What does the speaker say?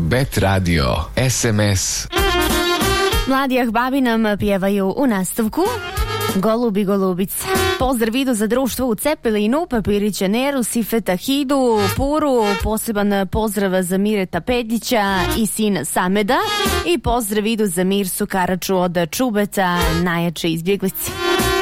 Bet Radio SMS. Mladi ahbabi nam pjevaju u nastavku Golubi golubice. Pozdrav idu za društvo u Cepelinu, Papirića Neru, Sifeta Hidu, Puru, poseban pozdrav za Mireta Pedljića i sina Sameda i pozdrav idu za Mirsu Karaču od Čubeta, najjače izbjeglici.